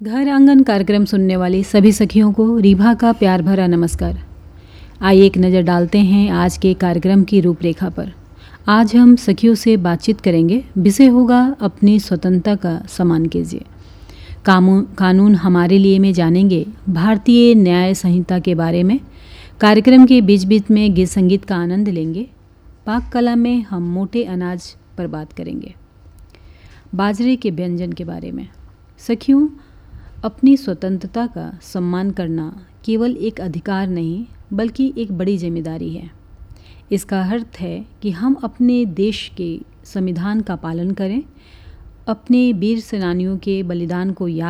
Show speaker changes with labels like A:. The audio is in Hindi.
A: घर आंगन कार्यक्रम सुनने वाली सभी सखियों को रीभा का प्यार भरा नमस्कार। आइए एक नज़र डालते हैं आज के कार्यक्रम की रूपरेखा पर। आज हम सखियों से बातचीत करेंगे। विषय होगा अपनी स्वतंत्रता का सम्मान कीजिए। कानून हमारे लिए में जानेंगे भारतीय न्याय संहिता के बारे में। कार्यक्रम के बीच बीच में गीत संगीत का आनंद लेंगे। पाक कला में हम मोटे अनाज पर बात करेंगे, बाजरे के व्यंजन के बारे में। सखियों, अपनी स्वतंत्रता का सम्मान करना केवल एक अधिकार नहीं बल्कि एक बड़ी जिम्मेदारी है। इसका अर्थ है कि हम अपने देश के संविधान का पालन करें, अपने वीर सेनानियों के बलिदान को याद